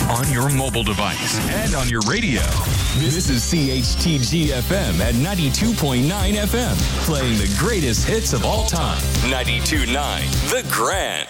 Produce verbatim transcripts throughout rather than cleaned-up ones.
on your mobile device and on your radio. This is C H T G F M at ninety-two point nine F M, playing the greatest hits of all time. ninety-two point nine The Grand.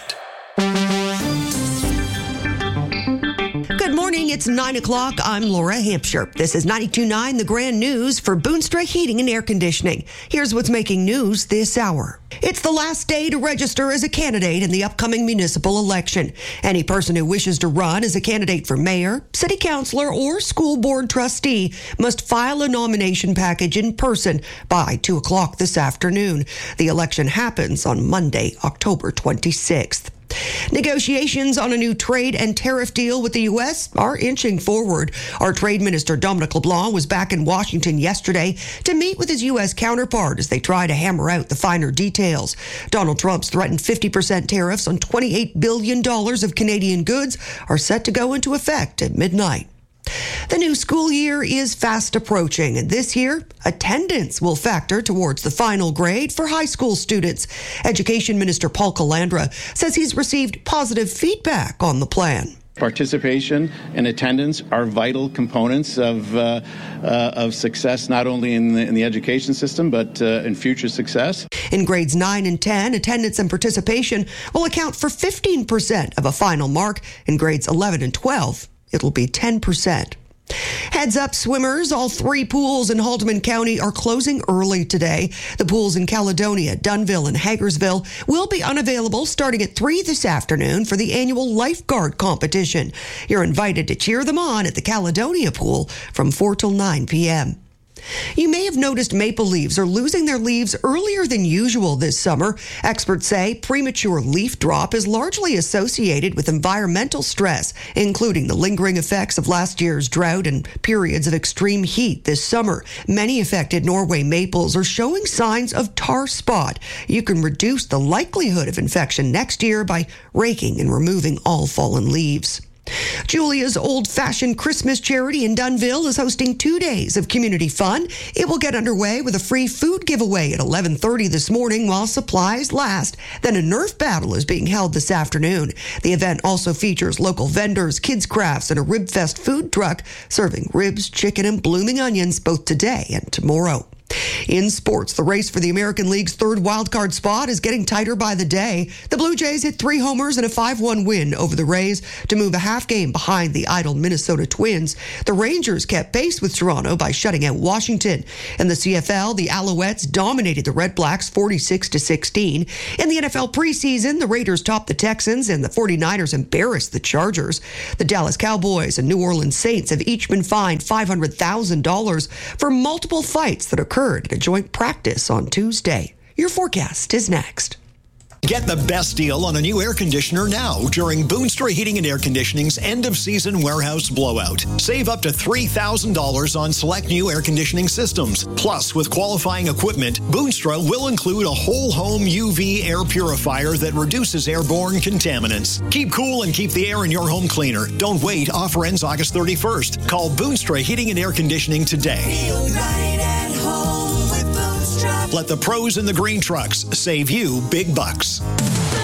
Good morning. It's nine o'clock. I'm Laura Hampshire. This is ninety-two point nine The Grand News for Boonstra Heating and Air Conditioning. Here's what's making news this hour. It's the last day to register as a candidate in the upcoming municipal election. Any person who wishes to run as a candidate for mayor, city councilor, or school board trustee must file a nomination package in person by two o'clock this afternoon. The election happens on Monday, October twenty-sixth. Negotiations on a new trade and tariff deal with the U S are inching forward. Our Trade Minister Dominic LeBlanc was back in Washington yesterday to meet with his U S counterpart as they try to hammer out the finer details. Donald Trump's threatened fifty percent tariffs on twenty-eight billion dollars of Canadian goods are set to go into effect at midnight. The new school year is fast approaching, and this year, attendance will factor towards the final grade for high school students. Education Minister Paul Calandra says he's received positive feedback on the plan. Participation and attendance are vital components of uh, uh, of success, not only in the, in the education system, but uh, in future success. In grades nine and ten, attendance and participation will account for fifteen percent of a final mark. In grades eleven and twelve, it'll be ten percent. Heads up, swimmers. All three pools in Haldeman County are closing early today. The pools in Caledonia, Dunnville, and Hagersville will be unavailable starting at three this afternoon for the annual lifeguard competition. You're invited to cheer them on at the Caledonia pool from four till nine p.m. You may have noticed maple leaves are losing their leaves earlier than usual this summer. Experts say premature leaf drop is largely associated with environmental stress, including the lingering effects of last year's drought and periods of extreme heat this summer. Many affected Norway maples are showing signs of tar spot. You can reduce the likelihood of infection next year by raking and removing all fallen leaves. Julia's Old-Fashioned Christmas Charity in Dunnville is hosting two days of community fun. It will get underway with a free food giveaway at eleven thirty this morning while supplies last. Then a Nerf battle is being held this afternoon. The event also features local vendors, kids' crafts, and a Ribfest food truck serving ribs, chicken, and blooming onions both today and tomorrow. In sports, the race for the American League's third wildcard spot is getting tighter by the day. The Blue Jays hit three homers and a five one win over the Rays to move a half game behind the idle Minnesota Twins. The Rangers kept pace with Toronto by shutting out Washington. In the C F L, the Alouettes dominated the Red Blacks forty-six to sixteen. In the N F L preseason, the Raiders topped the Texans and the forty-niners embarrassed the Chargers. The Dallas Cowboys and New Orleans Saints have each been fined five hundred thousand dollars for multiple fights that occurred at a joint practice on Tuesday. Your forecast is next. Get the best deal on a new air conditioner now during Boonstra Heating and Air Conditioning's end-of-season warehouse blowout. Save up to three thousand dollars on select new air conditioning systems. Plus, with qualifying equipment, Boonstra will include a whole-home U V air purifier that reduces airborne contaminants. Keep cool and keep the air in your home cleaner. Don't wait. Offer ends August thirty-first. Call Boonstra Heating and Air Conditioning today. Feel right at home with Boonstra. Let the pros in the green trucks save you big bucks.